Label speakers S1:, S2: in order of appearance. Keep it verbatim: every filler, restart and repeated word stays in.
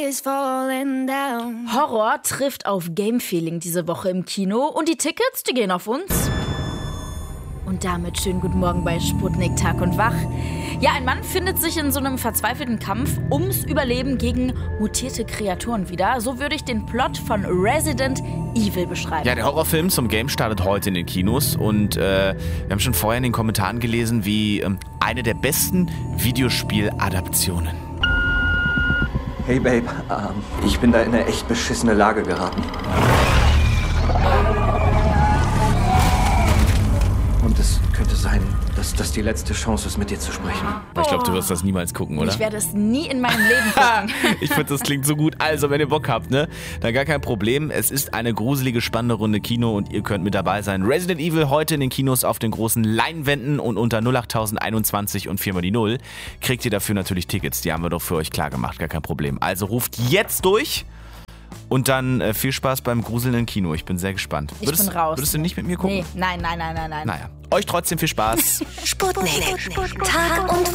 S1: Horror trifft auf Game-Feeling diese Woche im Kino und die Tickets, die gehen auf uns. Und damit schönen guten Morgen bei Sputnik Tag und Wach. Ja, ein Mann findet sich in so einem verzweifelten Kampf ums Überleben gegen mutierte Kreaturen wieder. So würde ich den Plot von Resident Evil beschreiben.
S2: Ja, der Horrorfilm zum Game startet heute in den Kinos und äh, wir haben schon vorher in den Kommentaren gelesen, wie ähm, eine der besten Videospieladaptionen.
S3: Hey Babe, ähm, ich bin da in eine echt beschissene Lage geraten. Und es könnte sein, dass das die letzte Chance ist, mit dir zu sprechen.
S2: Ich glaube, du wirst das niemals gucken, oder?
S1: Ich werde es nie in meinem Leben gucken.
S2: Ich finde, das klingt so gut. Also, wenn ihr Bock habt, ne, dann gar kein Problem. Es ist eine gruselige, spannende Runde Kino und ihr könnt mit dabei sein. Resident Evil heute in den Kinos auf den großen Leinwänden und unter null acht einundzwanzig und viermal die Null kriegt ihr dafür natürlich Tickets. Die haben wir doch für euch klar gemacht, gar kein Problem. Also ruft jetzt durch. Und dann äh, viel Spaß beim gruselnden Kino. Ich bin sehr gespannt.
S1: Ich
S2: würdest,
S1: bin raus.
S2: Würdest du nicht mit mir gucken?
S1: Nee, nein, nein, nein, nein, nein.
S2: Naja, euch trotzdem viel Spaß.
S4: Sputnik. Tag und